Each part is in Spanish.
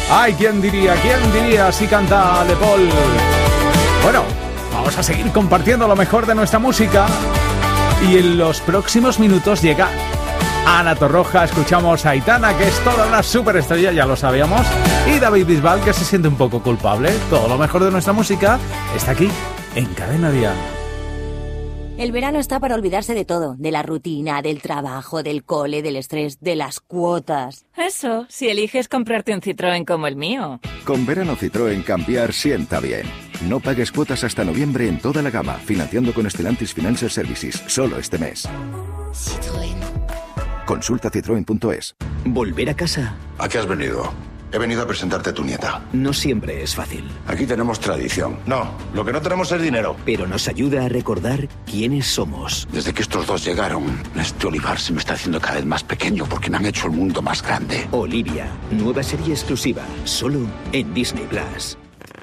Ay, ¿quién diría? ¿Quién diría? Así canta De Paul. Bueno, vamos a seguir compartiendo lo mejor de nuestra música. Y en los próximos minutos llega Ana Torroja, escuchamos a Aitana, que es toda una superestrella, ya lo sabíamos, y David Bisbal, que se siente un poco culpable. Todo lo mejor de nuestra música está aquí, en Cadena Dial. El verano está para olvidarse de todo, de la rutina, del trabajo, del cole, del estrés, de las cuotas. Eso, si eliges comprarte un Citroën como el mío. Con verano Citroën cambiar sienta bien. No pagues cuotas hasta noviembre en toda la gama, financiando con Stellantis Financial Services, solo este mes. Citroën. Consulta citroen.es. ¿Volver a casa? ¿A qué has venido? He venido a presentarte a tu nieta. No siempre es fácil. Aquí tenemos tradición. No, lo que no tenemos es dinero. Pero nos ayuda a recordar quiénes somos. Desde que estos dos llegaron, este olivar se me está haciendo cada vez más pequeño porque me han hecho el mundo más grande. Olivia, nueva serie exclusiva, solo en Disney Plus.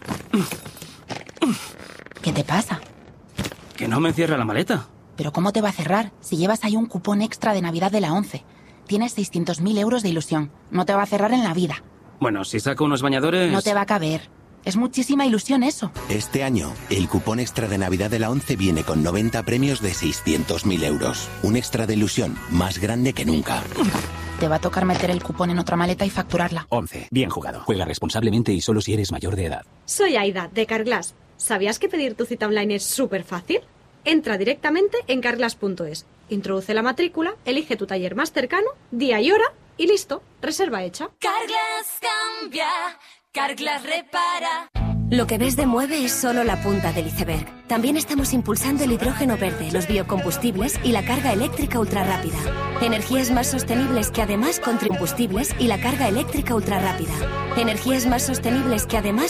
¿Qué te pasa? Que no me cierra la maleta. ¿Pero cómo te va a cerrar si llevas ahí un cupón extra de Navidad de la 11? Tienes 600.000 euros de ilusión. No te va a cerrar en la vida. Bueno, si saco unos bañadores... No te va a caber. Es muchísima ilusión eso. Este año, el cupón extra de Navidad de la 11 viene con 90 premios de 600.000 euros. Un extra de ilusión más grande que nunca. Te va a tocar meter el cupón en otra maleta y facturarla. 11. Bien jugado. Juega responsablemente y solo si eres mayor de edad. Soy Aida, de Carglass. ¿Sabías que pedir tu cita online es súper fácil? Entra directamente en carglass.es. Introduce la matrícula, elige tu taller más cercano, día y hora y listo, reserva hecha. Carglass cambia, Carglass repara. Lo que ves de Mueve es solo la punta del iceberg. También estamos impulsando el hidrógeno verde, los biocombustibles y la carga eléctrica ultrarrápida. Energías más sostenibles que además combustibles y la carga eléctrica ultrarrápida. Energías más sostenibles que además